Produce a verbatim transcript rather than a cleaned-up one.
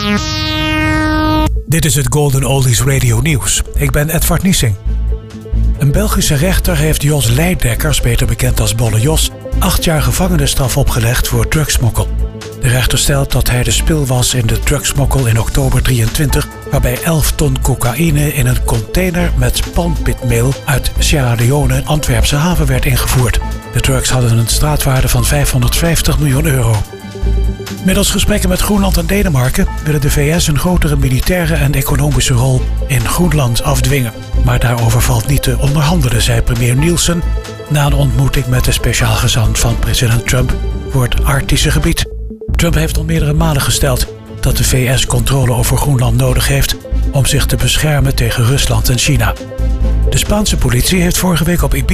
Dit is het Golden Oldies Radio Nieuws. Ik ben Edward Niesing. Een Belgische rechter heeft Jos Leidekkers, beter bekend als Bolle Jos, acht jaar gevangenisstraf opgelegd voor drugsmokkel. De rechter stelt dat hij de spil was in de drugsmokkel in oktober drieëntwintig, waarbij elf ton cocaïne in een container met palmpitmeel uit Sierra Leone in Antwerpse haven werd ingevoerd. De drugs hadden een straatwaarde van vijfhonderdvijftig miljoen euro. Middels gesprekken met Groenland en Denemarken willen de V S een grotere militaire en economische rol in Groenland afdwingen. Maar daarover valt niet te onderhandelen, zei premier Nielsen na een ontmoeting met de speciaal gezant van president Trump voor het Arctische gebied. Trump heeft al meerdere malen gesteld dat de V S controle over Groenland nodig heeft om zich te beschermen tegen Rusland en China. De Spaanse politie heeft vorige week op Ibiza